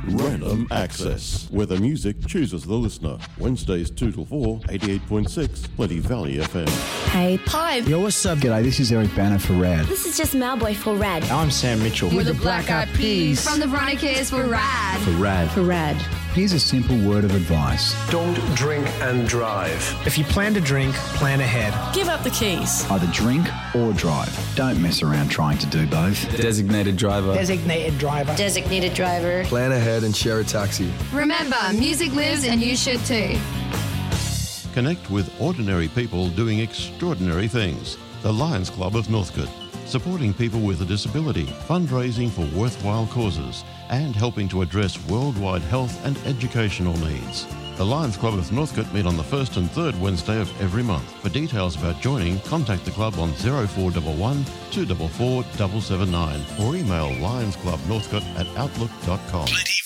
Random Access, where the music chooses the listener. Wednesdays 2 till 4, 88.6, Plenty Valley FM. Hey. Hi. Yo, what's up? G'day, this is Eric Banner for RAD. This is just Malboy for RAD. I'm Sam Mitchell. We're the Black Eyed Peas. From the Veronicas for RAD. For RAD. For RAD. Here's a simple word of advice. Don't drink and drive. If you plan to drink, plan ahead. Give up the keys. Either drink or drive. Don't mess around trying to do both. Designated driver. Designated driver. Designated driver. Plan ahead and share a taxi. Remember, music lives and you should too. Connect with ordinary people doing extraordinary things. The Lions Club of Northcote, supporting people with a disability, fundraising for worthwhile causes, and helping to address worldwide health and educational needs. The Lions Club of Northcote meet on the first and third Wednesday of every month. For details about joining, contact the club on 0411 244 779 or email lionsclubnorthcote@outlook.com.